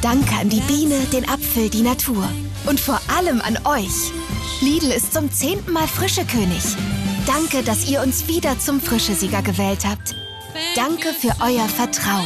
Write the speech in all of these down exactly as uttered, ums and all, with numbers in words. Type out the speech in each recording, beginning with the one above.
Danke an die Biene, den Apfel, die Natur. Und vor allem an euch. Lidl ist zum zehnten Mal Frischekönig. Danke, dass ihr uns wieder zum Frischesieger gewählt habt. Danke für euer Vertrauen.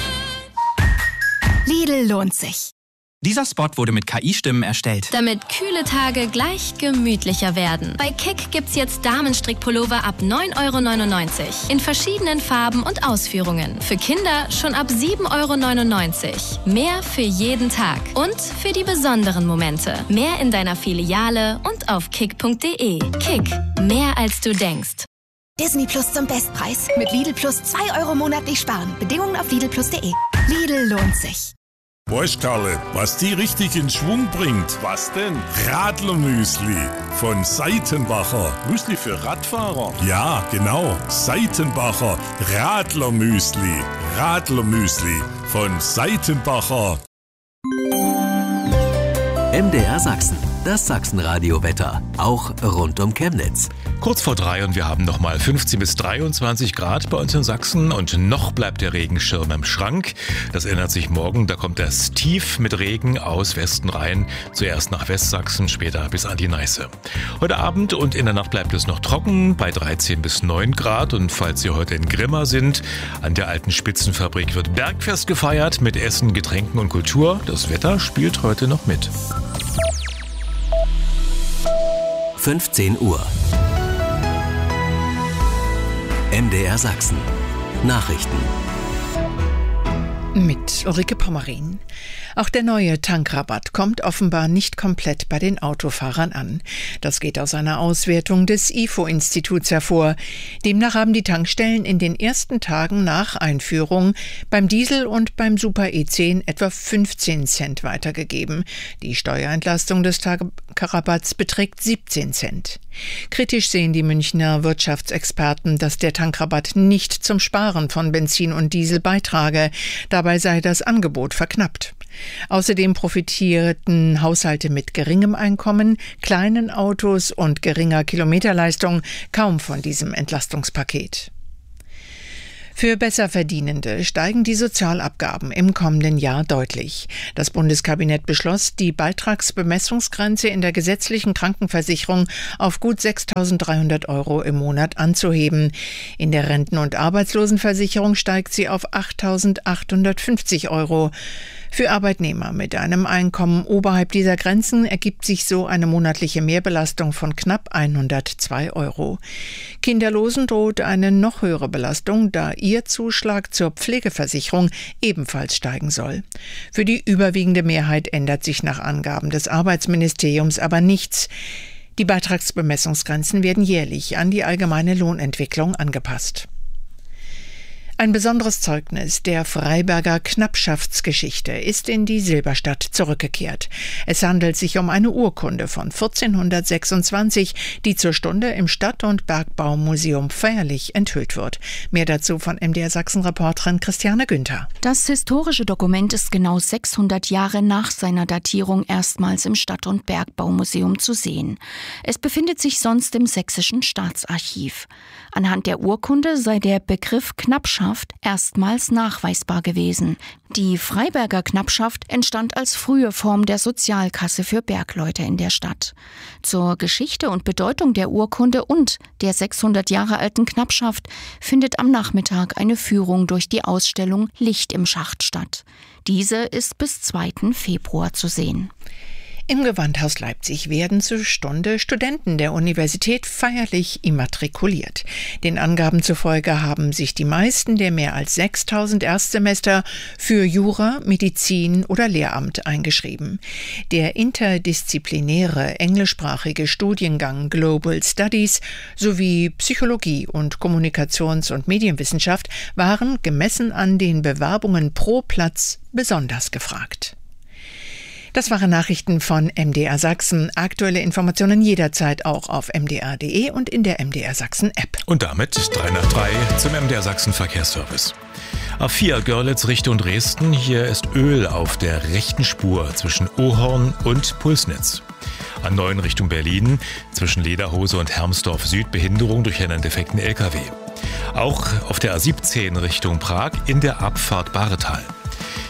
Lidl lohnt sich. Dieser Spot wurde mit K I-Stimmen erstellt. Damit kühle Tage gleich gemütlicher werden. Bei Kick gibt's jetzt Damenstrickpullover ab neun Euro neunundneunzig. In verschiedenen Farben und Ausführungen. Für Kinder schon ab sieben Euro neunundneunzig. Mehr für jeden Tag. Und für die besonderen Momente. Mehr in deiner Filiale und auf kick punkt de. Kick. Mehr als du denkst. Disney Plus zum Bestpreis. Mit Lidl Plus zwei Euro monatlich sparen. Bedingungen auf lidl plus punkt de. Lidl lohnt sich. Weißt Karle, was die richtig in Schwung bringt? Was denn? Radlermüsli von Seitenbacher. Müsli für Radfahrer? Ja, genau. Seitenbacher Radlermüsli. Radlermüsli von Seitenbacher. M D R Sachsen, das Sachsenradio-Wetter, auch rund um Chemnitz. Kurz vor drei und wir haben nochmal fünfzehn bis dreiundzwanzig Grad bei uns in Sachsen und noch bleibt der Regenschirm im Schrank. Das ändert sich morgen, da kommt das Tief mit Regen aus Westen rein, zuerst nach Westsachsen, später bis an die Neiße. Heute Abend und in der Nacht bleibt es noch trocken bei dreizehn bis neun Grad und falls Sie heute in Grimma sind, an der alten Spitzenfabrik wird Bergfest gefeiert mit Essen, Getränken und Kultur. Das Wetter spielt heute noch mit. fünfzehn Uhr. M D R Sachsen. Nachrichten. Mit Ulrike Pommerin. Auch der neue Tankrabatt kommt offenbar nicht komplett bei den Autofahrern an. Das geht aus einer Auswertung des I F O-Instituts hervor. Demnach haben die Tankstellen in den ersten Tagen nach Einführung beim Diesel und beim Super E zehn etwa fünfzehn Cent weitergegeben. Die Steuerentlastung des Tankrabatts beträgt siebzehn Cent. Kritisch sehen die Münchner Wirtschaftsexperten, dass der Tankrabatt nicht zum Sparen von Benzin und Diesel beitrage. Dabei sei das Angebot verknappt. Außerdem profitierten Haushalte mit geringem Einkommen, kleinen Autos und geringer Kilometerleistung kaum von diesem Entlastungspaket. Für Besserverdienende steigen die Sozialabgaben im kommenden Jahr deutlich. Das Bundeskabinett beschloss, die Beitragsbemessungsgrenze in der gesetzlichen Krankenversicherung auf gut sechstausenddreihundert Euro im Monat anzuheben. In der Renten- und Arbeitslosenversicherung steigt sie auf achttausendachthundertfünfzig Euro. Für Arbeitnehmer mit einem Einkommen oberhalb dieser Grenzen ergibt sich so eine monatliche Mehrbelastung von knapp hundertzwei Euro. Kinderlosen droht eine noch höhere Belastung, da ihr Zuschlag zur Pflegeversicherung ebenfalls steigen soll. Für die überwiegende Mehrheit ändert sich nach Angaben des Arbeitsministeriums aber nichts. Die Beitragsbemessungsgrenzen werden jährlich an die allgemeine Lohnentwicklung angepasst. Ein besonderes Zeugnis der Freiberger Knappschaftsgeschichte ist in die Silberstadt zurückgekehrt. Es handelt sich um eine Urkunde von vierzehnhundertsechsundzwanzig, die zur Stunde im Stadt- und Bergbaumuseum feierlich enthüllt wird. Mehr dazu von M D R Sachsen-Reporterin Christiane Günther. Das historische Dokument ist genau sechshundert Jahre nach seiner Datierung erstmals im Stadt- und Bergbaumuseum zu sehen. Es befindet sich sonst im Sächsischen Staatsarchiv. Anhand der Urkunde sei der Begriff Knappschaft erstmals nachweisbar gewesen. Die Freiberger Knappschaft entstand als frühe Form der Sozialkasse für Bergleute in der Stadt. Zur Geschichte und Bedeutung der Urkunde und der sechshundert Jahre alten Knappschaft findet am Nachmittag eine Führung durch die Ausstellung Licht im Schacht statt. Diese ist bis zweiten Februar zu sehen. Im Gewandhaus Leipzig werden zur Stunde Studenten der Universität feierlich immatrikuliert. Den Angaben zufolge haben sich die meisten der mehr als sechstausend Erstsemester für Jura, Medizin oder Lehramt eingeschrieben. Der interdisziplinäre englischsprachige Studiengang Global Studies sowie Psychologie und Kommunikations- und Medienwissenschaft waren, gemessen an den Bewerbungen pro Platz, besonders gefragt. Das waren Nachrichten von M D R Sachsen. Aktuelle Informationen jederzeit auch auf m d r punkt d e und in der M D R Sachsen App. Und damit drei nach drei zum M D R Sachsen Verkehrsservice. A vier Görlitz Richtung Dresden. Hier ist Öl auf der rechten Spur zwischen Ohorn und Pulsnitz. A neun Richtung Berlin zwischen Lederhose und Hermsdorf Süd Behinderung durch einen defekten L K W. Auch auf der A siebzehn Richtung Prag in der Abfahrt Bahretal.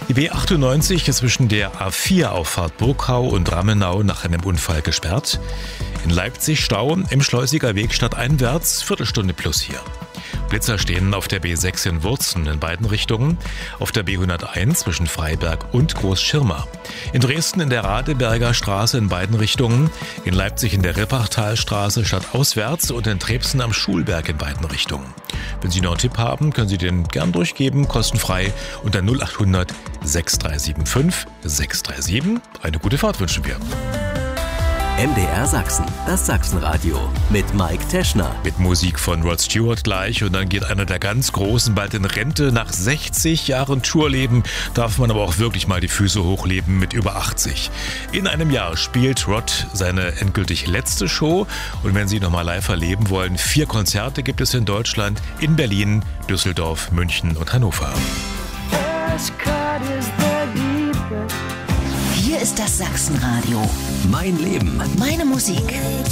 Die B achtundneunzig ist zwischen der A vier Auffahrt Burgau und Rammenau nach einem Unfall gesperrt. In Leipzig Stau, im Schleusiger Weg stadteinwärts, Viertelstunde plus hier. Blitzer stehen auf der B sechs in Wurzen in beiden Richtungen, auf der B hunderteins zwischen Freiberg und Großschirma. In Dresden in der Radeberger Straße in beiden Richtungen, in Leipzig in der Rippachtalstraße stadtauswärts und in Trebsen am Schulberg in beiden Richtungen. Wenn Sie noch einen Tipp haben, können Sie den gern durchgeben, kostenfrei unter null acht hundert sechs drei sieben fünf sechs drei sieben. Eine gute Fahrt wünschen wir. M D R Sachsen, das Sachsenradio mit Mike Teschner. Mit Musik von Rod Stewart gleich und dann geht einer der ganz Großen bald in Rente. Nach sechzig Jahren Tourleben darf man aber auch wirklich mal die Füße hochleben mit über achtzig. In einem Jahr spielt Rod seine endgültig letzte Show und wenn Sie ihn nochmal live erleben wollen, vier Konzerte gibt es in Deutschland, in Berlin, Düsseldorf, München und Hannover. Hier ist das Sachsenradio. Mein Leben. Meine Musik.